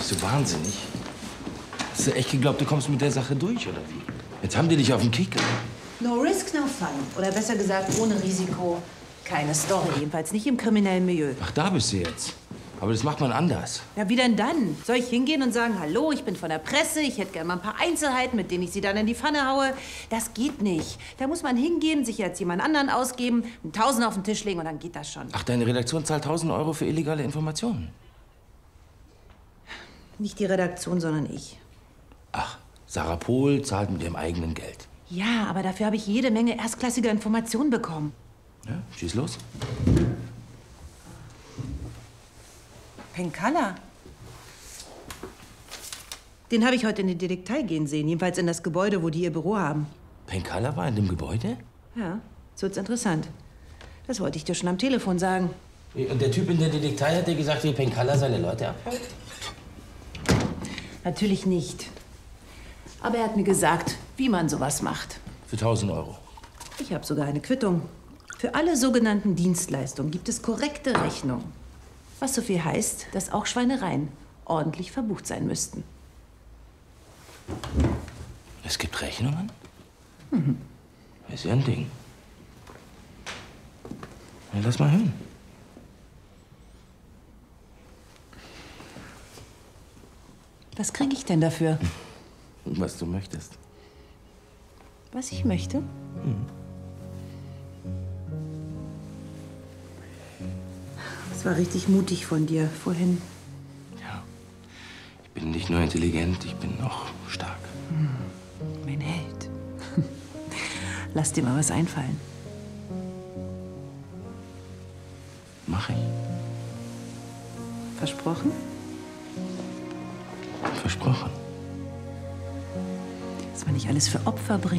Bist du wahnsinnig? Hast du echt geglaubt, du kommst mit der Sache durch, oder wie? Jetzt haben die dich auf dem Kieker. No risk, no fun. Oder besser gesagt, ohne Risiko keine Story. Jedenfalls nicht im kriminellen Milieu. Ach, da bist du jetzt. Aber das macht man anders. Ja, wie denn dann? Soll ich hingehen und sagen, hallo, ich bin von der Presse, ich hätte gerne mal ein paar Einzelheiten, mit denen ich sie dann in die Pfanne haue? Das geht nicht. Da muss man hingehen, sich als jemand anderen ausgeben, einen Tausend auf den Tisch legen und dann geht das schon. Ach, deine Redaktion zahlt 1.000 Euro für illegale Informationen? Nicht die Redaktion, sondern ich. Ach, Sarah Pohl zahlt mit ihrem eigenen Geld. Ja, aber dafür habe ich jede Menge erstklassiger Informationen bekommen. Ja, schieß los. Penkala. Den habe ich heute in die Detektei gehen sehen. Jedenfalls in das Gebäude, wo die ihr Büro haben. Penkala war in dem Gebäude? Ja, so wird's interessant. Das wollte ich dir schon am Telefon sagen. Und der Typ in der Detektei hat dir gesagt, wie Penkala seine Leute abhört? Natürlich nicht. Aber er hat mir gesagt, wie man sowas macht. Für 1.000 Euro. Ich habe sogar eine Quittung. Für alle sogenannten Dienstleistungen gibt es korrekte Rechnungen. Was so viel heißt, dass auch Schweinereien ordentlich verbucht sein müssten. Es gibt Rechnungen? Mhm. Ist ja ein Ding. Ja, lass mal hören. Was kriege ich denn dafür? Was du möchtest. Was ich möchte? Das war richtig mutig von dir vorhin. Ja. Ich bin nicht nur intelligent, ich bin noch stark. Mein Held. Lass dir mal was einfallen. Mach ich. Versprochen? Versprochen. Das war nicht alles für Opfer bringen.